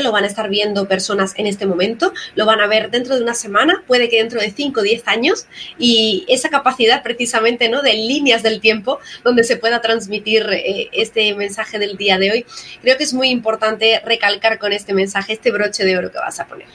lo van a estar viendo personas en este momento, lo van a ver dentro de una semana, puede que dentro de 5 o 10 años, y esa capacidad precisamente, ¿no?, de líneas del tiempo donde se pueda transmitir este mensaje del día de hoy, creo que es muy importante recalcar con este mensaje, este broche de oro que vas a poner.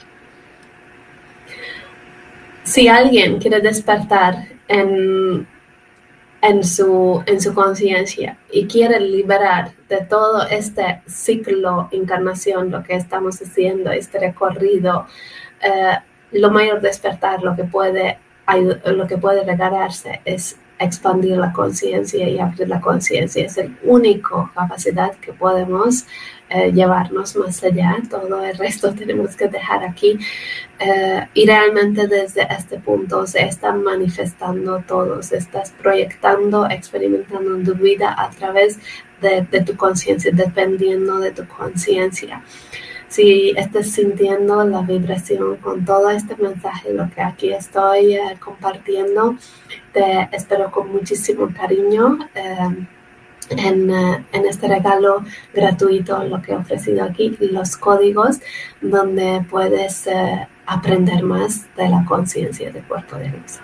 Si alguien quiere despertar en su conciencia y quiere liberar de todo este ciclo encarnación, lo que estamos haciendo, este recorrido, lo mayor despertar, lo que puede regalarse es expandir la conciencia y abrir la conciencia. Es la única capacidad que podemos llevarnos más allá. Todo el resto tenemos que dejar aquí. Y realmente desde este punto se están manifestando todos, estás proyectando, experimentando tu vida a través de tu conciencia, dependiendo de tu conciencia. Si estás sintiendo la vibración con todo este mensaje, lo que aquí estoy compartiendo, te espero con muchísimo cariño en este regalo gratuito, lo que he ofrecido aquí, los códigos donde puedes aprender más de la conciencia del cuerpo de luz.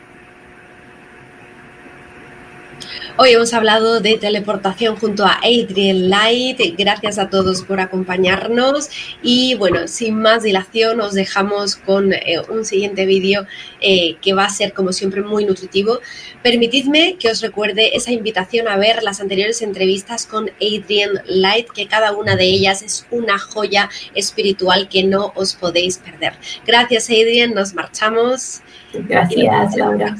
Hoy hemos hablado de teleportación junto a Adrienne Light. Gracias a todos por acompañarnos y bueno, sin más dilación os dejamos con un siguiente vídeo que va a ser como siempre muy nutritivo. Permitidme que os recuerde esa invitación a ver las anteriores entrevistas con Adrienne Light, que cada una de ellas es una joya espiritual que no os podéis perder. Gracias, Adrienne, nos marchamos. Gracias, Laura.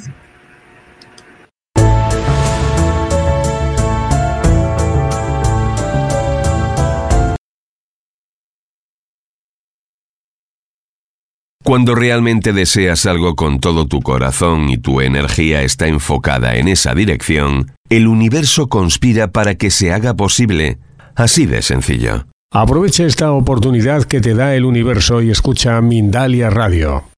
Cuando realmente deseas algo con todo tu corazón y tu energía está enfocada en esa dirección, el universo conspira para que se haga posible. Así de sencillo. Aprovecha esta oportunidad que te da el universo y escucha Mindalia Radio.